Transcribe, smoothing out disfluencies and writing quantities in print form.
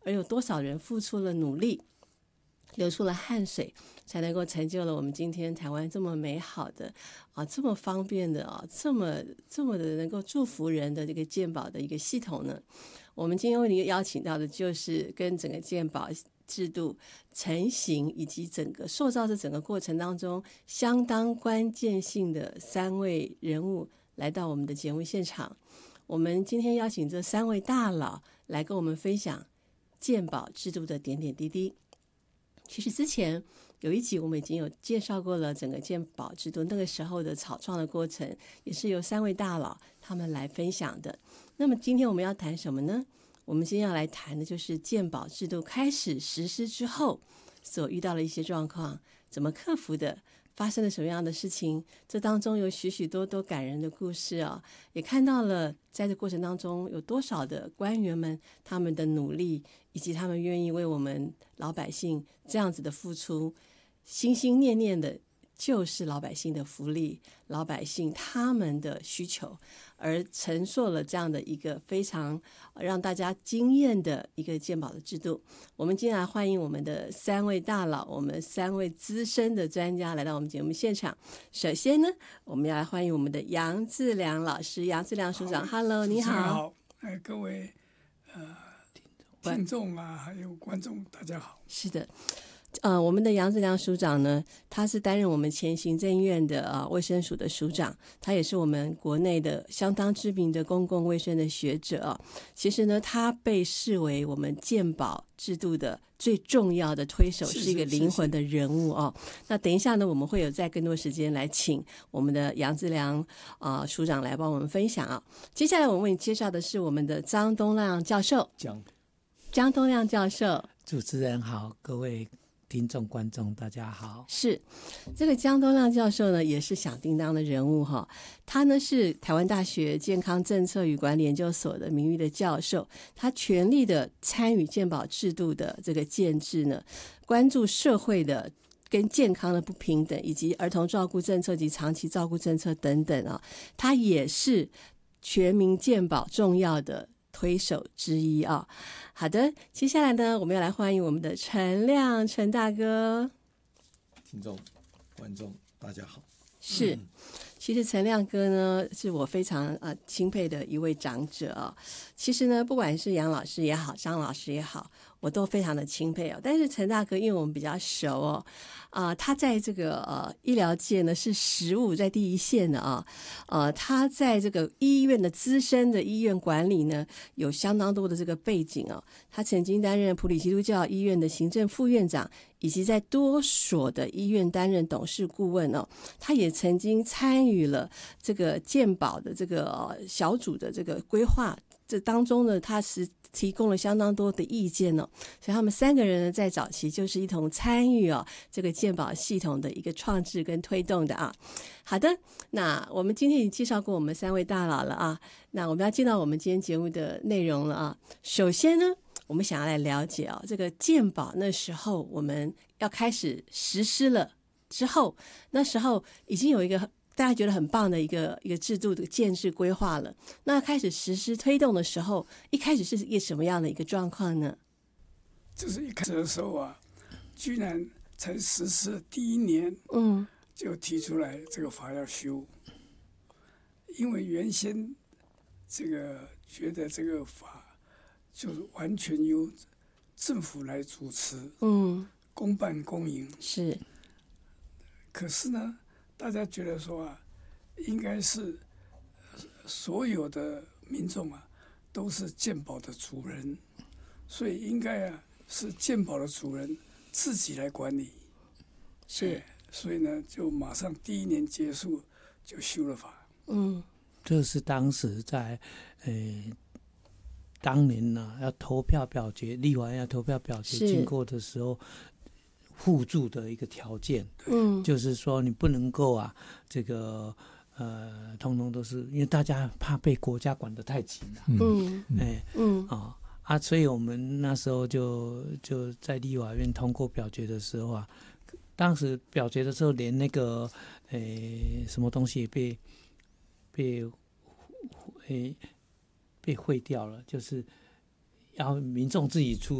而有多少人付出了努力，流出了汗水，才能够成就了我们今天台湾这么美好的这么方便的这么的能够祝福人的这个健保的一个系统呢？我们今天为您邀请到的就是跟整个健保制度成型以及整个塑造这整个过程当中相当关键性的3位人物来到我们的节目现场。我们今天邀请这3位大佬来跟我们分享健保制度的点点滴滴。其实之前有一集我们已经有介绍过了整个健保制度那个时候的草创的过程，也是由3位大佬他们来分享的。那么今天我们要谈什么呢？我们今天要来谈的就是健保制度开始实施之后所遇到的一些状况，怎么克服的，发生了什么样的事情，这当中有许许多多感人的故事也看到了在这过程当中有多少的官员们他们的努力，以及他们愿意为我们老百姓这样子的付出，心心念念的就是老百姓的福利，老百姓他们的需求，而陈述了这样的一个非常让大家惊艳的一个健保的制度。我们今天来欢迎我们的3位大佬，我们3位资深的专家来到我们节目现场。首先呢，我们要来欢迎我们的杨志良老师，杨志良署长。 Hello， 你好。 各位听众还有观众大家好。 是的，我们的杨志良署长呢，他是担任我们前行政院的卫生署的署长，他也是我们国内的相当知名的公共卫生的学者其实呢，他被视为我们健保制度的最重要的推手，是一个灵魂的人物那等一下呢，我们会有再更多时间来请我们的杨志良署长来帮我们分享接下来我们为你介绍的是我们的张东亮教授。张东亮教授。 主持人好，各位听众观众大家好。 是这个江东亮教授呢，也是响叮当的人物他呢是台湾大学健康政策与管理研究所的名誉的教授，他全力的参与健保制度的这个建制呢，关注社会的跟健康的不平等，以及儿童照顾政策及长期照顾政策等等他也是全民健保重要的推手之一好的，接下来呢，我们要来欢迎我们的陈亮陈大哥。 听众观众大家好。 是其实陈亮哥呢是我非常钦佩的一位长者其实呢，不管是杨老师也好，张老师也好，我都非常的钦佩但是陈大哥因为我们比较熟他在这个医疗界呢是实务在第一线的他在这个医院的资深的医院管理呢有相当多的这个背景他曾经担任埔里基督教医院的行政副院长，以及在多所的医院担任董事顾问他也曾经参与了这个健保的这个小组的这个规划，这当中呢他是提供了相当多的意见所以他们3个人呢在早期就是一同参与这个健保系统的一个创制跟推动的好的，那我们今天已经介绍过我们3位大佬了那我们要进到我们今天节目的内容了首先呢，我们想要来了解这个健保那时候我们要开始实施了之后，那时候已经有一个大家觉得很棒的一个制度的建制规划了，那开始实施推动的时候，一开始是一个什么样的一个状况呢？ 就是一开始的时候居然才实施第1年就提出来这个法要修，因为原先这个觉得这个法就是完全由政府来主持公办公营是， 可是呢大家觉得说应该是所有的民众都是健保的主人，所以应该是健保的主人自己来管理。 是， 所以呢就马上第1年结束就修了法。 这是当时在当年要投票表决，立法院要投票表决经过的时候互助的一个条件。就是说你不能够这个通通都是因为大家怕被国家管得太紧了。所以我们那时候就在立法院通过表决的时候当时表决的时候连那个什么东西也被废掉了，就是要民众自己出